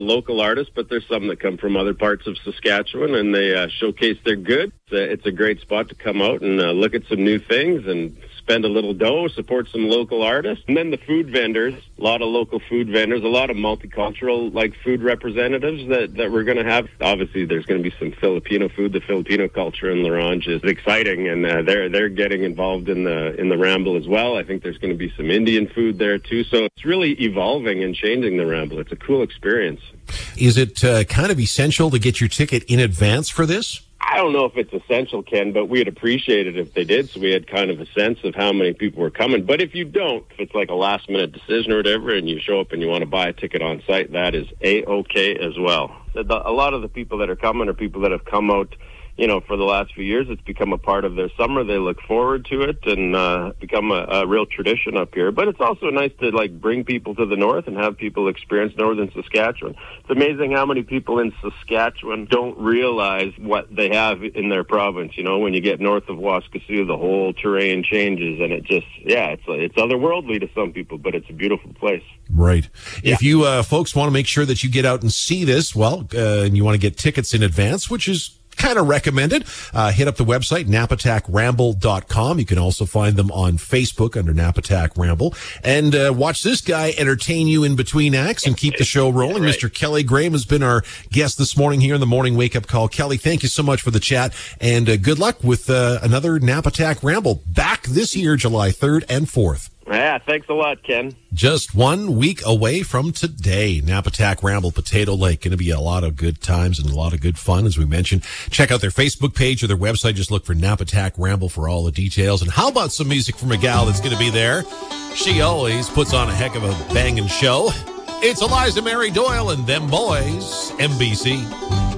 local artists, but there's some that come from other parts of Saskatchewan, and they showcase their goods. It's a great spot to come out and look at some new things and spend a little dough, support some local artists. And then the food vendors, a lot of local food vendors, a lot of multicultural food representatives that we're going to have. Obviously, there's going to be some Filipino food. The Filipino culture in La Ronge is exciting, and they're getting involved in the Ramble as well. I think there's going to be some Indian food there too. So it's really evolving and changing the Ramble. It's a cool experience. Is it kind of essential to get your ticket in advance for this? I don't know if it's essential, Ken, but we'd appreciate it if they did, so we had kind of a sense of how many people were coming. But if you don't, if it's like a last-minute decision or whatever, and you show up and you want to buy a ticket on site, that is A-OK as well. A lot of the people that are coming are people that have come out, for the last few years. It's become a part of their summer. They look forward to it and become a real tradition up here. But it's also nice to bring people to the north and have people experience northern Saskatchewan. It's amazing how many people in Saskatchewan don't realize what they have in their province. When you get north of Waskesiu, the whole terrain changes, and it just, it's otherworldly to some people, but it's a beautiful place. Right. Yeah. If you folks want to make sure that you get out and see this, and you want to get tickets in advance, which is kind of recommended, hit up the website, napatachramble.com. You can also find them on Facebook under Napatak Ramble. And watch this guy entertain you in between acts and keep the show rolling. Right. Mr. Kelly Graham has been our guest this morning here in the Morning Wake Up Call. Kelly, thank you so much for the chat, and good luck with another Napatak Ramble back this year, July 3rd and 4th. Yeah, thanks a lot, Ken. Just 1 week away from today. Napatak Ramble, Potato Lake. Going to be a lot of good times and a lot of good fun, as we mentioned. Check out their Facebook page or their website. Just look for Napatak Ramble for all the details. And how about some music from a gal that's going to be there? She always puts on a heck of a banging show. It's Eliza Mary Doyle and Them Boys, NBC.